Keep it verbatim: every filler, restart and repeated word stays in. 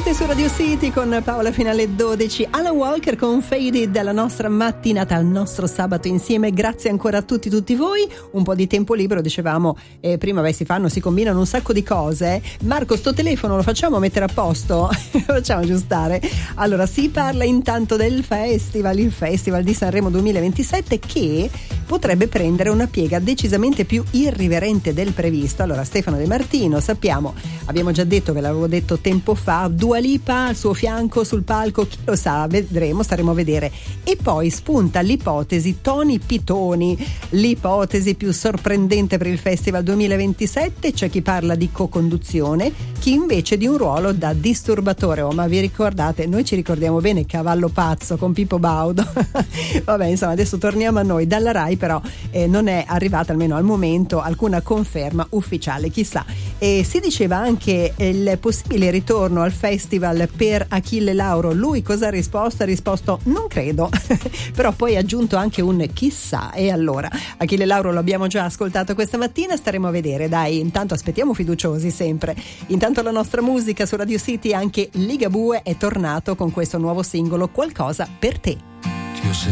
Siete su Radio City con Paola fino alle dodici. Alan Walker con Faded, della nostra mattinata al nostro sabato insieme. Grazie ancora a tutti, tutti voi. Un po' di tempo libero, dicevamo eh, prima, beh, si fanno, si combinano un sacco di cose. Marco, sto telefono lo facciamo mettere a posto? Lo facciamo aggiustare. Allora, si parla intanto del festival, il Festival di Sanremo duemilaventisette, che potrebbe prendere una piega decisamente più irriverente del previsto. Allora, Stefano De Martino, sappiamo, abbiamo già detto, ve l'avevo detto tempo fa, Dua Lipa al suo fianco sul palco, chi lo sa, vedremo, staremo a vedere. E poi spunta l'ipotesi Tony Pitoni, l'ipotesi più sorprendente per il Festival duemilaventisette. C'è chi parla di co-conduzione, chi invece di un ruolo da disturbatore. Oh, ma vi ricordate? Noi ci ricordiamo bene Cavallo Pazzo con Pippo Baudo. Vabbè, insomma, adesso torniamo a noi. Dalla Rai però eh, non è arrivata, almeno al momento, alcuna conferma ufficiale, chissà. E si diceva anche il possibile ritorno al festival per Achille Lauro. Lui cosa ha risposto? Ha risposto non credo. Però poi ha aggiunto anche un chissà. E allora Achille Lauro lo abbiamo già ascoltato questa mattina, staremo a vedere. Dai, intanto aspettiamo fiduciosi sempre. Intanto la nostra musica su Radio City, anche Ligabue è tornato con questo nuovo singolo, Qualcosa per te. Ti ho